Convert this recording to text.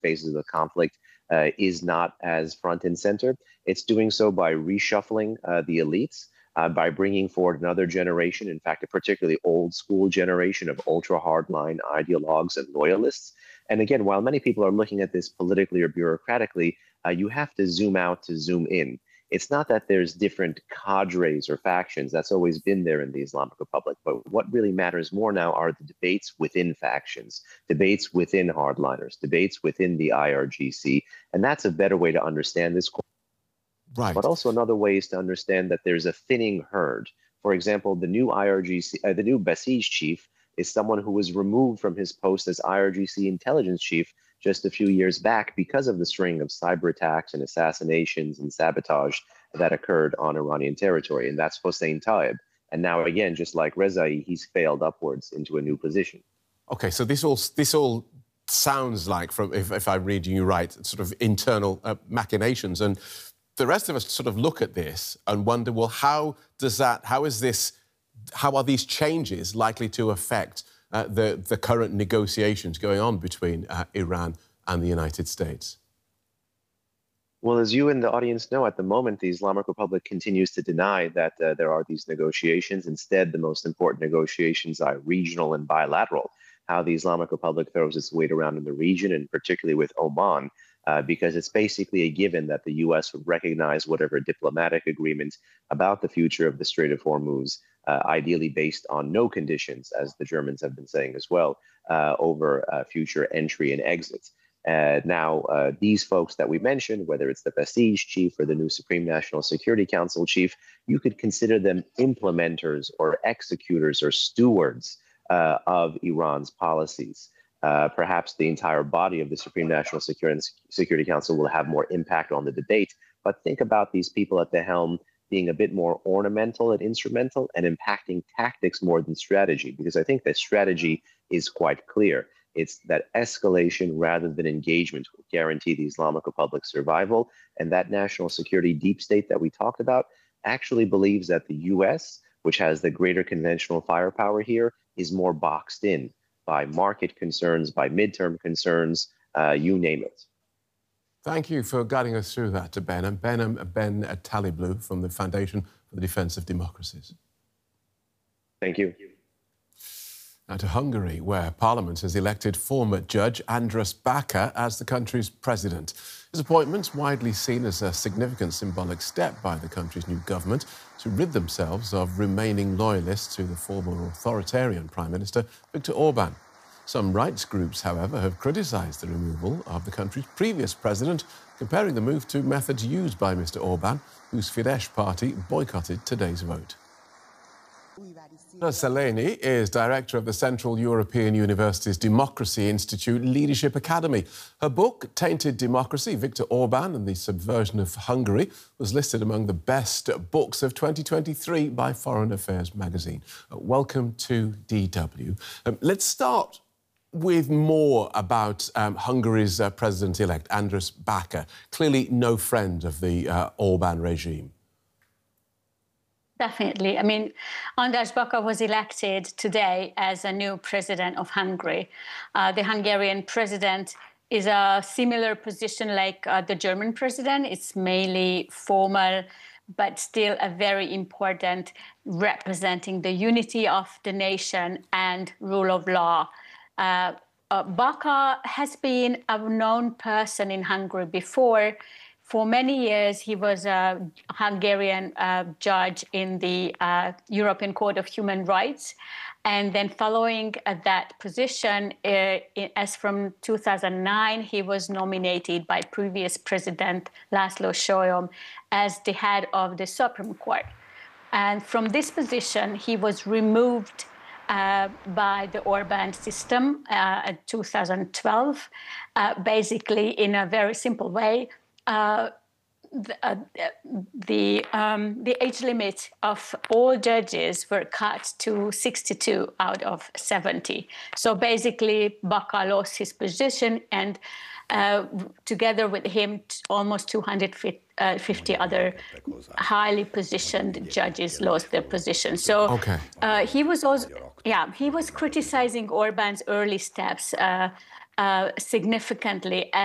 phases of the conflict is not as front and center. It's doing so by reshuffling the elites, by bringing forward another generation, in fact, a particularly old school generation of ultra hardline ideologues and loyalists. And again, while many people are looking at this politically or bureaucratically, you have to zoom out to zoom in. It's not that there's different cadres or factions. That's always been there in the Islamic Republic. But what really matters more now are the debates within factions, debates within hardliners, debates within the IRGC. And that's a better way to understand this. Right. But also another way is to understand that there's a thinning herd. For example, the new IRGC, the new Basij chief is someone who was removed from his post as IRGC intelligence chief just a few years back because of the string of cyber attacks and assassinations and sabotage that occurred on Iranian territory. And that's Hossein Taib. And now, again, just like Rezai, he's failed upwards into a new position. OK, so this all sounds like, from if I'm reading you right, sort of internal machinations. And the rest of us sort of look at this and wonder, well, how are these changes likely to affect the current negotiations going on between Iran and the United States? Well, as you and the audience know, at the moment, the Islamic Republic continues to deny that there are these negotiations. Instead, the most important negotiations are regional and bilateral. How the Islamic Republic throws its weight around in the region, and particularly with Oman, because it's basically a given that the U.S. would recognize whatever diplomatic agreement about the future of the Strait of Hormuz, ideally based on no conditions, as the Germans have been saying as well, over future entry and exit. Now, these folks that we mentioned, whether it's the Basij chief or the new Supreme National Security Council chief, you could consider them implementers or executors or stewards of Iran's policies. Perhaps the entire body of the Supreme National Security Council will have more impact on the debate. But think about these people at the helm being a bit more ornamental and instrumental and impacting tactics more than strategy, because I think that strategy is quite clear. It's that escalation rather than engagement will guarantee the Islamic Republic's survival. And that national security deep state that we talked about actually believes that the U.S., which has the greater conventional firepower here, is more boxed in by market concerns, by midterm concerns, you name it. Thank you for guiding us through that, Ben. And Ben Taliblu from the Foundation for the Defence of Democracies. Thank you. Now to Hungary, where Parliament has elected former Judge Andras Baka as the country's president. His appointment's widely seen as a significant symbolic step by the country's new government to rid themselves of remaining loyalists to the former authoritarian Prime Minister Viktor Orban. Some rights groups, however, have criticised the removal of the country's previous president, comparing the move to methods used by Mr Orban, whose Fidesz party boycotted today's vote. Anna Szelényi is director of the Central European University's Democracy Institute Leadership Academy. Her book, Tainted Democracy, Viktor Orban and the Subversion of Hungary, was listed among the best books of 2023 by Foreign Affairs magazine. Welcome to DW. Let's start with more about Hungary's president-elect, Andras Baka, clearly no friend of the Orban regime. Definitely. I mean, Andras Baka was elected today as a new president of Hungary. The Hungarian president is a similar position like the German president. It's mainly formal, but still a very important, representing the unity of the nation and rule of law. Baka has been a known person in Hungary before. For many years, he was a Hungarian judge in the European Court of Human Rights. And then following that position, as from 2009, he was nominated by previous President László Solyom as the head of the Supreme Court. And from this position, he was removed by the Orban system in 2012, basically in a very simple way. The age limit of all judges were cut to 62 out of 70. So basically, Baka lost his position, and together with him, almost 250 other highly positioned judges lost their position. So he was also, he was criticizing Orban's early steps significantly.